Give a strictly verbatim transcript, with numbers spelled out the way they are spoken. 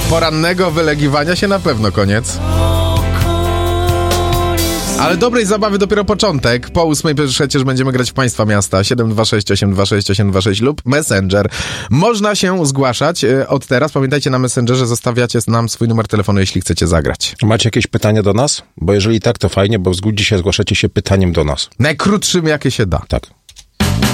porannego wylegiwania się na pewno koniec. Ale dobrej zabawy dopiero początek. Po ósmej przecież będziemy grać w Państwa Miasta. siedem dwa sześć osiem dwa sześć osiem dwa sześć lub Messenger. Można się zgłaszać od teraz. Pamiętajcie, na Messengerze zostawiacie nam swój numer telefonu, jeśli chcecie zagrać. Macie jakieś pytania do nas? Bo jeżeli tak, to fajnie, bo z dzisiaj zgłaszacie się pytaniem do nas. Najkrótszym, jakie się da. Tak.